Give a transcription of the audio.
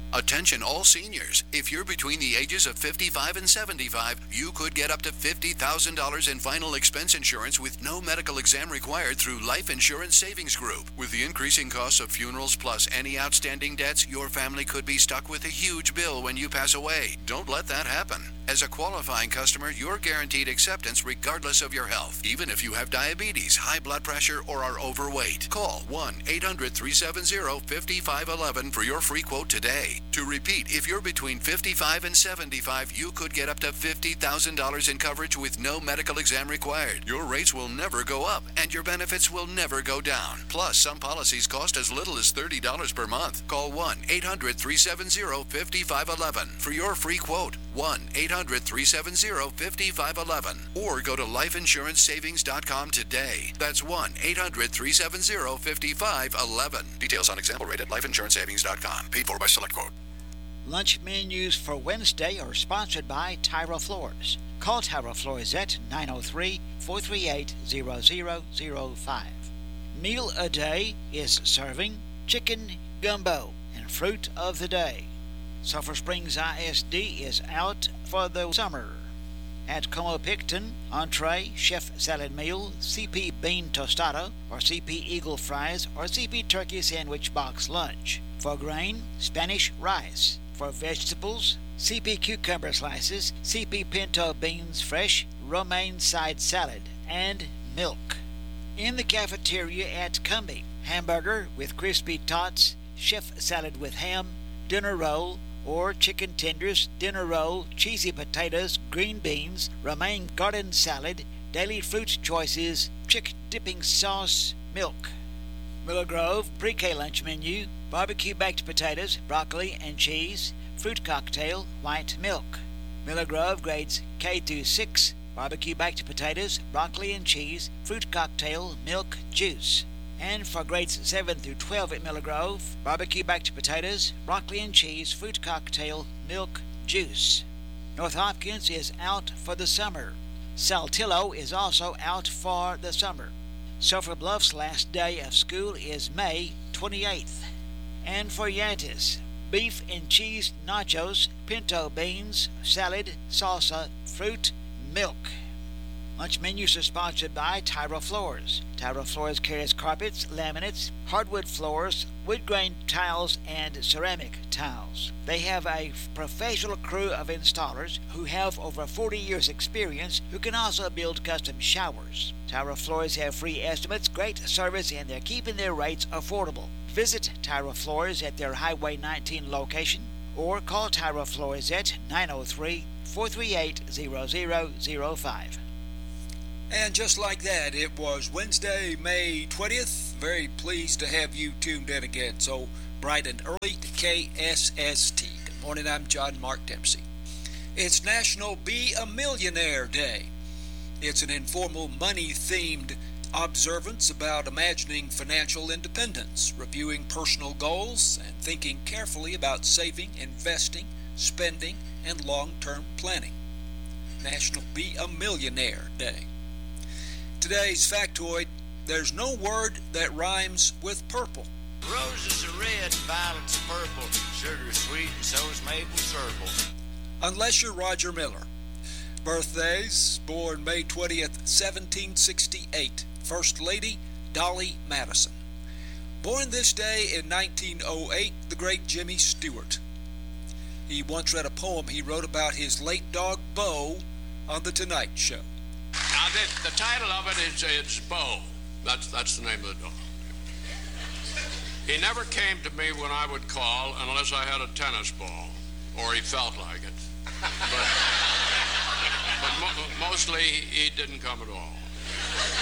Attention all seniors. If you're between the ages of 55 and 75, you could get up to $50,000 in final expense insurance with no medical exam required through Life Insurance Savings Group. With the increasing costs of funerals plus any outstanding debts, your family could be stuck with a huge bill when you pass away. Don't let that happen. As a qualifying customer, you're guaranteed acceptance regardless of your health, even if you have diabetes, high blood pressure, or are overweight. Call 1-800-370-5511 for your free quote today. To repeat, if you're between 55 and 75, you could get up to $50,000 in coverage with no medical exam required. Your rates will never go up, and your benefits will never go down. Plus, some policies cost as little as $30 per month. Call 1-800-370-5511 for your free quote. 1-800-370-5511 or go to lifeinsurancesavings.com today. That's 1-800-370-5511. Details on example rate at lifeinsurancesavings.com. Paid for by Select Quote. Lunch menus for Wednesday are sponsored by Tyra Floors. Call Tyra Floors at 903-438-0005. Meal a day is serving chicken gumbo and fruit of the day. Sulphur Springs ISD is out for the summer. At Como Picton, entree, chef salad meal, CP bean tostada, or CP eagle fries, or CP turkey sandwich box lunch. For grain, Spanish rice. For vegetables, CP cucumber slices, CP pinto beans fresh, romaine side salad, and milk. In the cafeteria at Cumbie, hamburger with crispy tots, chef salad with ham, dinner roll, or chicken tenders, dinner roll, cheesy potatoes, green beans, romaine garden salad, daily fruit choices, chick dipping sauce, milk. Miller Grove pre-K lunch menu, barbecue baked potatoes, broccoli and cheese, fruit cocktail, white milk. Miller Grove grades K through 6, barbecue baked potatoes, broccoli and cheese, fruit cocktail, milk, juice. And for grades 7 through 12 at Miller Grove, barbecue baked potatoes, broccoli and cheese, fruit cocktail, milk, juice. North Hopkins is out for the summer. Saltillo is also out for the summer. Sulphur Bluff's last day of school is May 28th. And for Yantis, beef and cheese nachos, pinto beans, salad, salsa, fruit, milk. Lunch menus are sponsored by Tyra Floors. Tyra Floors carries carpets, laminates, hardwood floors, wood grain tiles, and ceramic tiles. They have a professional crew of installers who have over 40 years experience who can also build custom showers. Tyra Floors have free estimates, great service, and they're keeping their rates affordable. Visit Tyra Floors at their Highway 19 location or call Tyra Floors at 903-438-0005. And just like that, it was Wednesday, May 20th. Very pleased to have you tuned in again so bright and early to KSST. Good morning, I'm John Mark Dempsey. It's National Be a Millionaire Day. It's an informal money-themed observance about imagining financial independence, reviewing personal goals, and thinking carefully about saving, investing, spending, and long-term planning. National Be a Millionaire Day. Today's factoid, there's no word that rhymes with purple. Roses are red, violets are purple, sugar sweet and so's maple syrup. Unless you're Roger Miller. Birthdays, born May 20th, 1768. First Lady Dolly Madison. Born this day in 1908, the great Jimmy Stewart. He once read a poem he wrote about his late dog, Bo, on The Tonight Show. Now, the title of it is Bo. That's the name of the dog. He never came to me when I would call unless I had a tennis ball, or he felt like it. But mostly he didn't come at all.